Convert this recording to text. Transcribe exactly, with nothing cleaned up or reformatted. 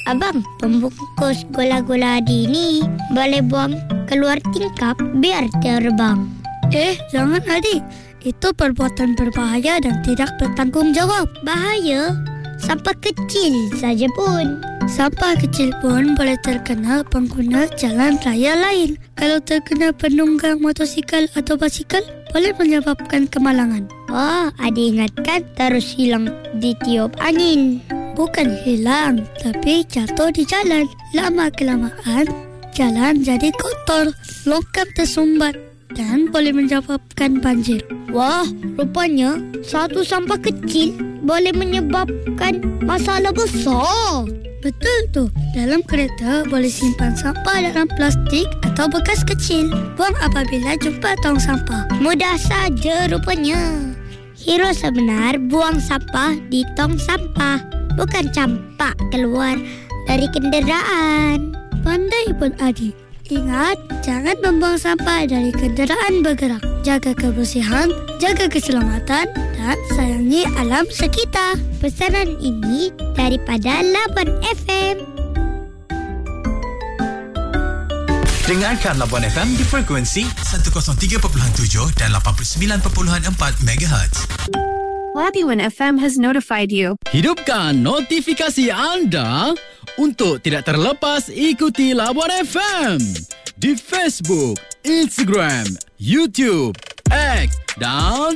Abang, pembungkus gula-gula Adi ni boleh buang keluar tingkap biar terbang. Eh, jangan adik. Itu perbuatan berbahaya dan tidak bertanggungjawab. Bahaya? Sampah kecil saja pun. Sampah kecil pun boleh terkena pengguna jalan raya lain. Kalau terkena penunggang motosikal atau basikal, boleh menyebabkan kemalangan. Wah, adik ingatkan terus hilang ditiup angin. Bukan hilang, tapi jatuh di jalan. Lama-kelamaan, jalan jadi kotor, longkang tersumbat dan boleh menyebabkan banjir. Wah, rupanya satu sampah kecil boleh menyebabkan masalah besar. Betul tu. Dalam kereta boleh simpan sampah dalam plastik atau bekas kecil. Buang apabila jumpa tong sampah. Mudah saja rupanya. Hero sebenar buang sampah di tong sampah, bukan campak keluar dari kenderaan. Pandai pun adik. Ingat, jangan membuang sampah dari kenderaan bergerak. Jaga kebersihan, jaga keselamatan dan sayangi alam sekitar. Pesanan ini daripada Labuan F M. Dengarkan Labuan F M di frekuensi seratus tiga perpuluhan tujuh dan lapan puluh sembilan perpuluhan empat megahertz. Labuan F M has notified you. Hidupkan notifikasi anda untuk tidak terlepas ikuti Labuan F M di Facebook, Instagram, YouTube, X dan